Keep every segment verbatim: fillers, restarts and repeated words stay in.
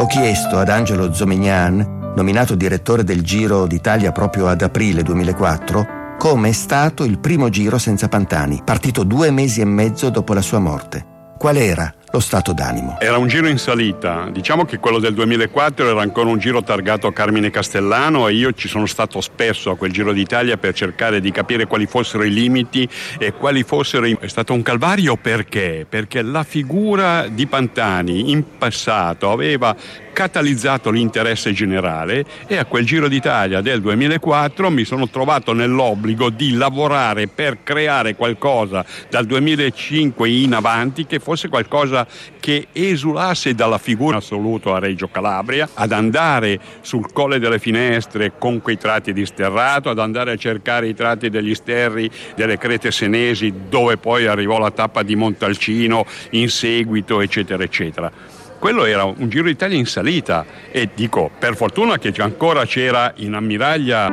Ho chiesto ad Angelo Zomignan, nominato direttore del Giro d'Italia proprio ad aprile duemilaquattro, come è stato il primo Giro senza Pantani, partito due mesi e mezzo dopo la sua morte. Qual era lo stato d'animo? Era un giro in salita, diciamo che quello del duemilaquattro era ancora un giro targato a Carmine Castellano e io ci sono stato spesso a quel Giro d'Italia per cercare di capire quali fossero i limiti e quali fossero i... È stato un calvario perché? Perché la figura di Pantani in passato aveva catalizzato l'interesse generale e a quel Giro d'Italia del duemilaquattro mi sono trovato nell'obbligo di lavorare per creare qualcosa dal duemilacinque in avanti che fosse qualcosa che esulasse dalla figura assoluta a Reggio Calabria, ad andare sul Colle delle Finestre con quei tratti di sterrato, ad andare a cercare i tratti degli sterri delle Crete Senesi dove poi arrivò la tappa di Montalcino in seguito, eccetera eccetera. Quello era un Giro d'Italia in salita e dico, per fortuna che ancora c'era in ammiraglia.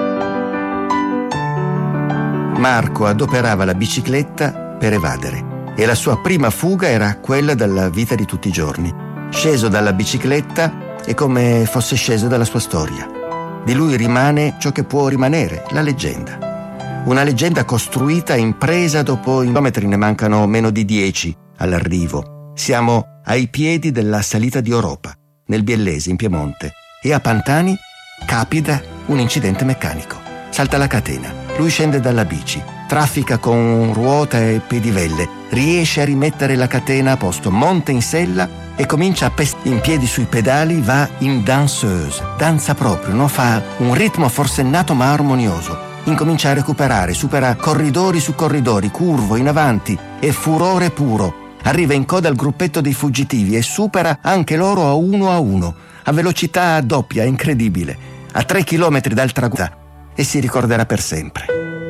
Marco adoperava la bicicletta per evadere e la sua prima fuga era quella dalla vita di tutti i giorni. Sceso dalla bicicletta è come fosse sceso dalla sua storia. Di lui rimane ciò che può rimanere, la leggenda. Una leggenda costruita, impresa dopo chilometri, ne mancano meno di dieci all'arrivo. Siamo ai piedi della salita di Oropa, nel Biellese, in Piemonte, e a Pantani capita un incidente meccanico. Salta la catena, lui scende dalla bici, traffica con ruota e pedivelle, riesce a rimettere la catena a posto, monta in sella e comincia a pestare in piedi sui pedali, va in danseuse, danza proprio, no? Fa un ritmo forsennato ma armonioso. Incomincia a recuperare, supera corridori su corridori, curvo, in avanti, e furore puro. Arriva in coda al gruppetto dei fuggitivi e supera anche loro a uno a uno, a velocità doppia, incredibile, a tre chilometri dal traguardo, e si ricorderà per sempre.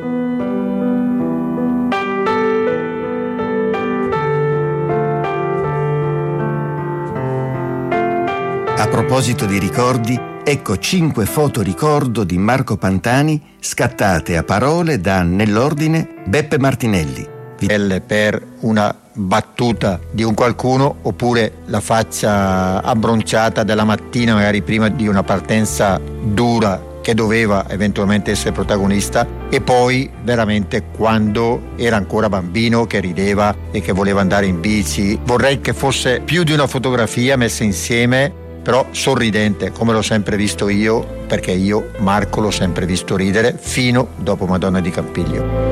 A proposito di ricordi, ecco cinque foto ricordo di Marco Pantani scattate a parole da, nell'ordine, Beppe Martinelli. Per una battuta di un qualcuno, oppure la faccia abbronciata della mattina, magari prima di una partenza dura che doveva eventualmente essere protagonista, e poi veramente quando era ancora bambino che rideva e che voleva andare in bici. Vorrei che fosse più di una fotografia messa insieme, però sorridente, come l'ho sempre visto io, perché io Marco l'ho sempre visto ridere fino dopo Madonna di Campiglio.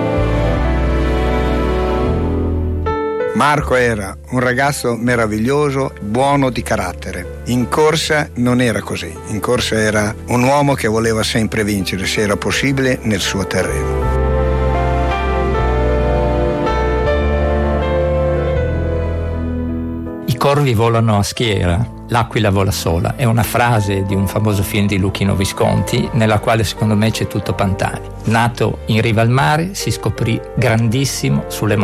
Marco era un ragazzo meraviglioso, buono di carattere. In corsa non era così. In corsa era un uomo che voleva sempre vincere, se era possibile, nel suo terreno. I corvi volano a schiera, l'aquila vola sola. È una frase di un famoso film di Luchino Visconti, nella quale secondo me c'è tutto Pantani. Nato in riva al mare, si scoprì grandissimo sulle